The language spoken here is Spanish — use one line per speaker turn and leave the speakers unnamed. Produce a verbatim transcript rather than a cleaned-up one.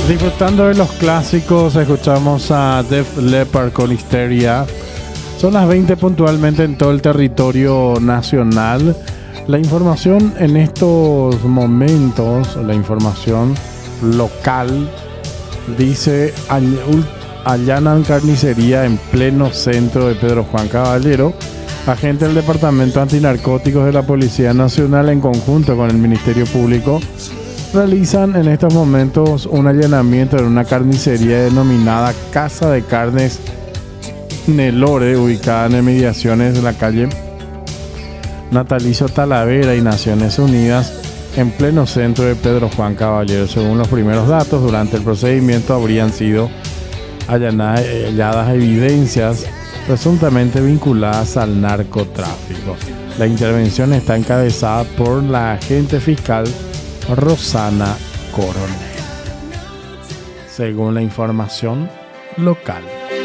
Disfrutando de los clásicos, escuchamos a Def Leppard con Hysteria. Son las veinte puntualmente en todo el territorio nacional. La información en estos momentos, la información local, dice: allanan carnicería en pleno centro de Pedro Juan Caballero. Agentes del Departamento Antinarcóticos de la Policía Nacional, en conjunto con el Ministerio Público, realizan en estos momentos un allanamiento en una carnicería denominada Casa de Carnes Nelore, ubicada en inmediaciones de la calle Natalicio Talavera y Naciones Unidas, en pleno centro de Pedro Juan Caballero. Según los primeros datos, durante el procedimiento habrían sido allanadas, halladas evidencias presuntamente vinculadas al narcotráfico. La intervención está encabezada por la agente fiscal Rosana Coronel, según la información local.